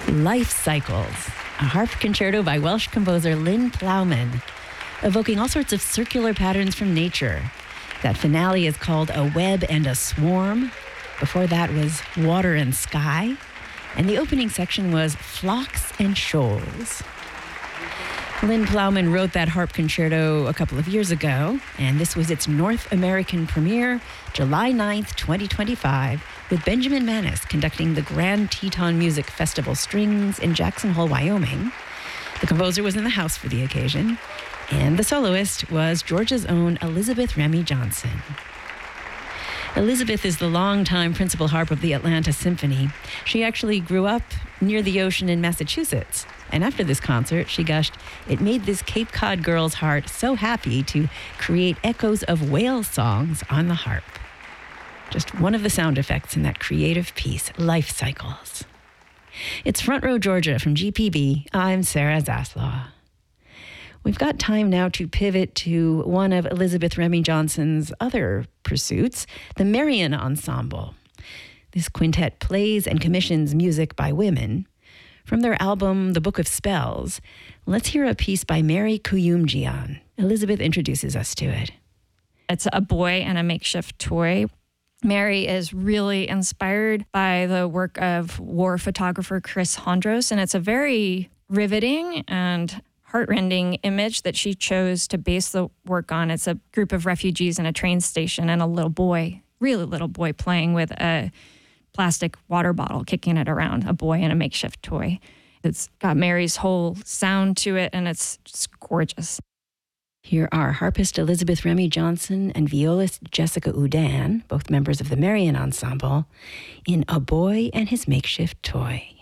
Life Cycles, a harp concerto by Welsh composer Lynn Plowman, evoking all sorts of circular patterns from nature. That finale is called A Web and a Swarm. Before that was Water and Sky. And the opening section was Flocks and Shoals. Lynn Plowman wrote that harp concerto a couple of years ago, and this was its North American premiere, July 9th, 2025, with Benjamin Manis conducting the Grand Teton Music Festival Strings in Jackson Hole, Wyoming. The composer was in the house for the occasion, and the soloist was Georgia's own Elizabeth Remy Johnson. Elizabeth is the longtime principal harp of the Atlanta Symphony. She actually grew up near the ocean in Massachusetts. And after this concert, she gushed, "It made this Cape Cod girl's heart so happy to create echoes of whale songs on the harp." Just one of the sound effects in that creative piece, Life Cycles. It's Front Row Georgia from GPB. I'm Sarah Zaslaw. We've got time now to pivot to one of Elizabeth Remy Johnson's other pursuits, the Marian Ensemble. This quintet plays and commissions music by women. From their album, The Book of Spells, let's hear a piece by Mary Kuyumjian. Elizabeth introduces us to it. It's a boy and a makeshift toy. Mary is really inspired by the work of war photographer Chris Hondros, and it's a very riveting and heartrending image that she chose to base the work on. It's a group of refugees in a train station and a little boy, really little boy, playing with a plastic water bottle, kicking it around, a boy and a makeshift toy. It's got Mary's whole sound to it, and it's just gorgeous. Here are harpist Elizabeth Remy Johnson and violist Jessica Udan, both members of the Marian Ensemble, in A Boy and His Makeshift Toy.